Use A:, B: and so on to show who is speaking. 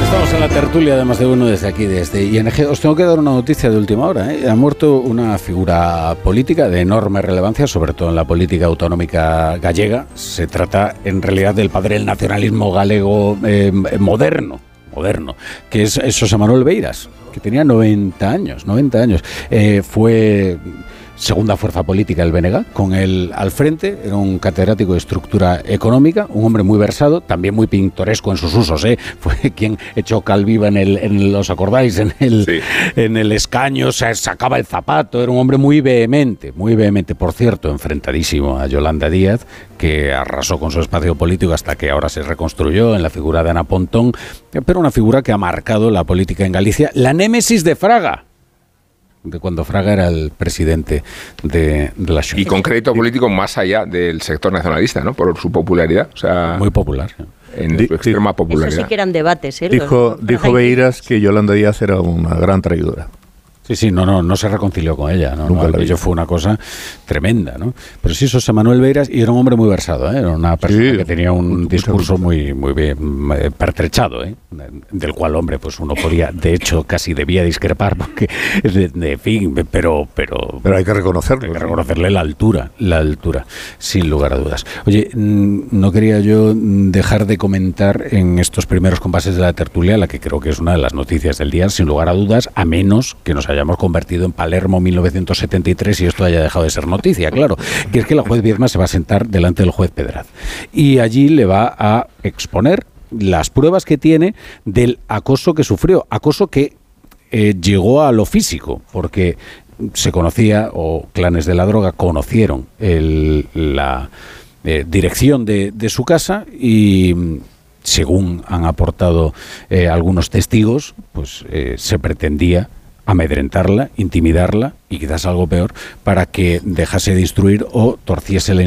A: Estamos en la tertulia de Más de Uno desde aquí, desde ING. Os tengo que dar una noticia de última hora, ¿eh? Ha muerto una figura política de enorme relevancia, sobre todo en la política autonómica gallega. Se trata, en realidad, del padre del nacionalismo galego moderno, que es Xosé Manuel Beiras, que tenía 90 años. Fue segunda fuerza política del BNG, con él al frente. Era un catedrático de estructura económica, un hombre muy versado, también muy pintoresco en sus usos, ¿eh? Fue quien echó Calviva ¿os acordáis? En el escaño, se sacaba el zapato. Era un hombre muy vehemente, por cierto, enfrentadísimo a Yolanda Díaz, que arrasó con su espacio político hasta que ahora se reconstruyó en la figura de Ana Pontón, pero una figura que ha marcado la política en Galicia, la némesis de Fraga, de cuando Fraga era el presidente de la Xunta.
B: Y con crédito político más allá del sector nacionalista, ¿no? Por su popularidad. O sea,
A: muy popular.
B: En su extrema popularidad.
C: Eso sí que eran debates, ¿eh?
D: Dijo Beiras que Yolanda Díaz era una gran traidora.
A: Sí, no se reconcilió con ella, ¿no? Aquello fue una cosa tremenda, ¿no? Pero sí, Xosé Manuel Beiras, y era un hombre muy versado, ¿eh? Era una persona que tenía un discurso muy bien pertrechado, ¿eh? Del cual, hombre, pues uno podía, de hecho, casi debía discrepar, porque, en fin, pero
D: hay que reconocerlo.
A: Hay que reconocerle la altura, sin lugar a dudas. Oye, no quería yo dejar de comentar en estos primeros compases de la tertulia, la que creo que es una de las noticias del día, sin lugar a dudas, a menos que nos hayamos convertido en Palermo 1973 y esto haya dejado de ser noticia, claro, que es que la juez Viedma se va a sentar delante del juez Pedraz y allí le va a exponer las pruebas que tiene del acoso que sufrió, acoso que llegó a lo físico, porque se conocía, o clanes de la droga conocieron la dirección de su casa y, según han aportado algunos testigos, pues se pretendía amedrentarla, intimidarla y quizás algo peor, para que dejase de instruir o torciese la